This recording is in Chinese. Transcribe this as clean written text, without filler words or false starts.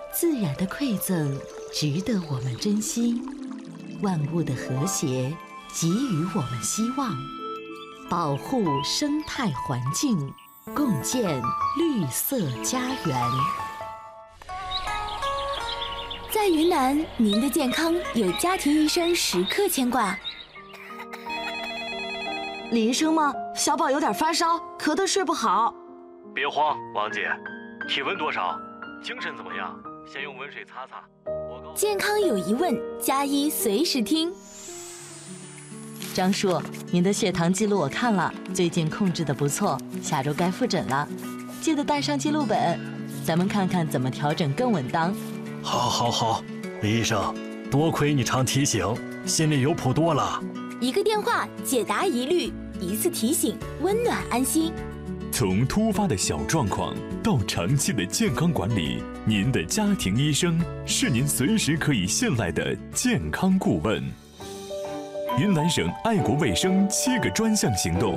自然的馈赠值得我们珍惜，万物的和谐给予我们希望，保护生态环境，共建绿色家园。 在云南，您的健康有家庭医生时刻牵挂。 李医生吗？小宝有点发烧，咳得睡不好。 别慌，王姐，体温多少？精神怎么样？先用温水擦擦。 健康有疑问，加医随时听。 张叔，您的血糖记录我看了，最近控制得不错，下周该复诊了，记得带上记录本，咱们看看怎么调整更稳当。 好，李医生，多亏你常提醒，心里有谱多了。 一个电话解答疑虑，一次提醒温暖安心。 从突发的小状况到长期的健康管理，您的家庭医生是您随时可以信赖的健康顾问。云南省爱国卫生7个专项行动